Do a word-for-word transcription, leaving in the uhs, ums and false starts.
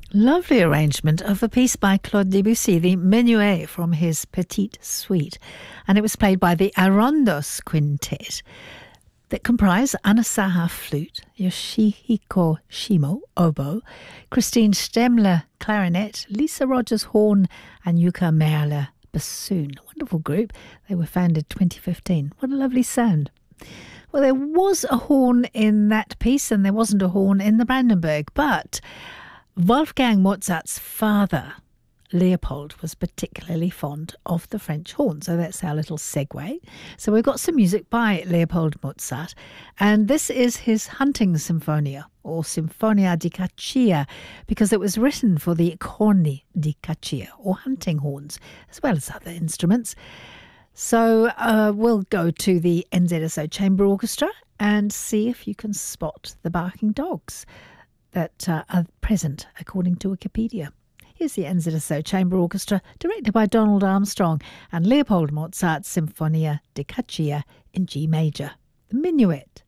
Lovely arrangement of a piece by Claude Debussy, the Menuet from his Petite Suite. And it was played by the Arondos Quintet that comprise Anna Saha flute, Yoshihiko Shimo oboe, Christine Stemmler clarinet, Lisa Rogers horn, and Yuka Merle bassoon. A wonderful group. They were founded twenty fifteen. What a lovely sound. Well, there was a horn in that piece and there wasn't a horn in the Brandenburg, but Wolfgang Mozart's father, Leopold, was particularly fond of the French horn. So that's our little segue. So we've got some music by Leopold Mozart. And this is his hunting symphonia, or Sinfonia di Caccia, because it was written for the corni di caccia, or hunting horns, as well as other instruments. So uh, we'll go to the N Z S O Chamber Orchestra and see if you can spot the barking dogs that uh, are present, according to Wikipedia. Here's the N Z S O Chamber Orchestra, directed by Donald Armstrong, and Leopold Mozart's Sinfonia di Caccia in G major, the Minuet.